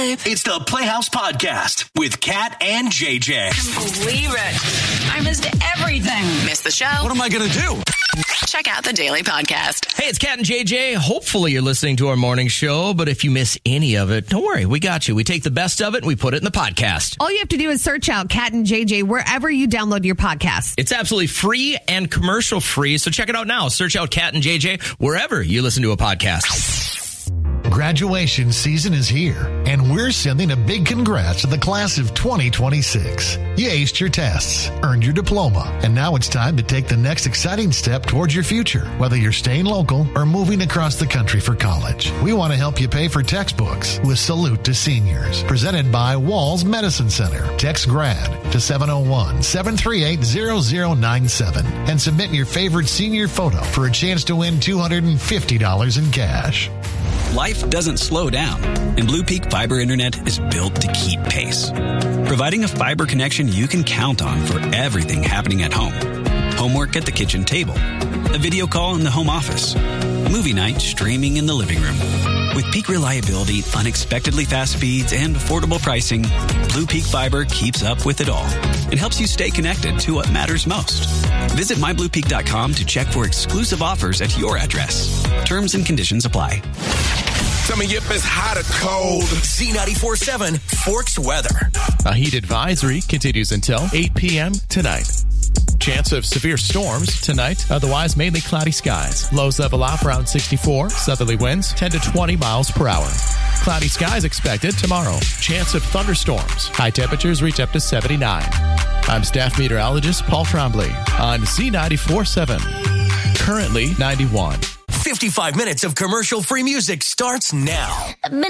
It's the Playhouse Podcast with Kat and JJ. Believe it. I missed everything. Missed the show? What am I going to do? Check out the Daily Podcast. Hey, it's Kat and JJ. Hopefully you're listening to our morning show, but if you miss any of it, don't worry. We got you. We take the best of it and we put it in the podcast. All you have to do is search out Kat and JJ wherever you download your podcast. It's absolutely free and commercial free, so check it out now. Search out Kat and JJ wherever you listen to a podcast. Graduation season is here, and we're sending a big congrats to the class of 2026. You aced your tests, earned your diploma, and now it's time to take the next exciting step towards your future, whether you're staying local or moving across the country for college. We want to help you pay for textbooks with Salute to Seniors, presented by Walls Medicine Center. Text GRAD to 701-738-0097 and submit your favorite senior photo for a chance to win $250 in cash. Life doesn't slow down, and Blue Peak Fiber Internet is built to keep pace, providing a fiber connection you can count on for everything happening at home. Homework at the kitchen table, a video call in the home office, movie night streaming in the living room. With peak reliability, unexpectedly fast speeds, and affordable pricing, Blue Peak Fiber keeps up with it all and helps you stay connected to what matters most. Visit mybluepeak.com to check for exclusive offers at your address. Terms and conditions apply. Coming up is hot or cold. Z94.7 Forks weather. A heat advisory continues until 8 p.m. tonight. Chance of severe storms tonight, otherwise mainly cloudy skies. Lows level off around 64, southerly winds 10 to 20 miles per hour. Cloudy skies expected tomorrow. Chance of thunderstorms. High temperatures reach up to 79. I'm staff meteorologist Paul Trombley on Z94.7. Currently 91. 55 minutes of commercial-free music starts now.